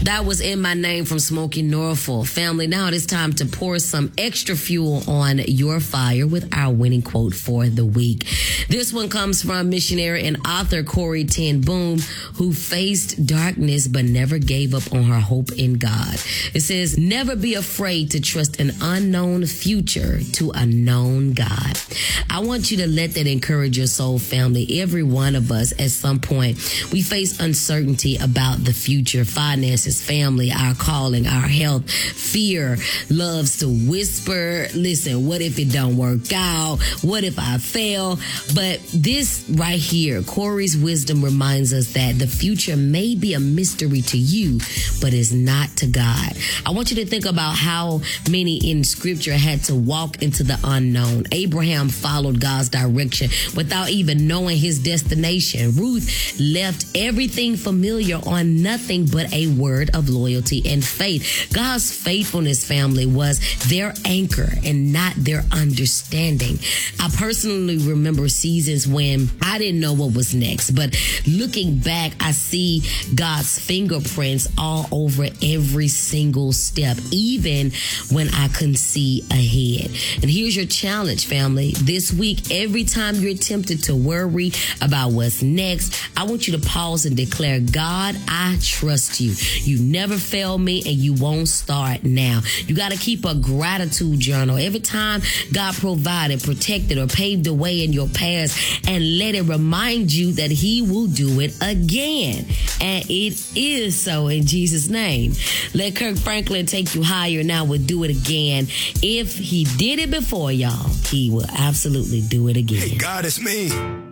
That was In My Name from Smokey Norfolk. Family, now it is time to pour some extra fuel on your fire with our winning quote for the week. This one comes from missionary and author Corrie ten Boom, who faced darkness but never gave up on her hope in God. It says, never be afraid to trust an unknown future to a known God. I want you to let that encourage your soul, family. Every one of us at some point, we face uncertainty about the future, finances, family, our calling, our health. Fear loves to whisper, listen, what if it don't work out? What if I fail? But this right here, Corey's wisdom reminds us that the future may be a mystery to you, but is not to God. I want you to think about how many in scripture had to walk into the unknown. Abraham followed God's direction without even knowing his destination. Ruth left everything familiar on nothing but a word of loyalty and faith. God's faithfulness, family, was their anchor and not their understanding. I personally remember seasons when I didn't know what was next, but looking back, I see God's fingerprints all over every single step, even when I couldn't see ahead. And here's your challenge, family. This week, every time you're tempted to worry about what's next, I want you to pause and declare, God, I trust you. You never fail me and you won't start now. You got to keep a gratitude journal. Every time God provided, protected, or paved the way in your past, and let it remind you that he will do it again. And it is so in Jesus' name. Let Kirk Franklin take you higher now with Do It Again. If he did it before, y'all, he will absolutely do it again. Hey, God, it's me.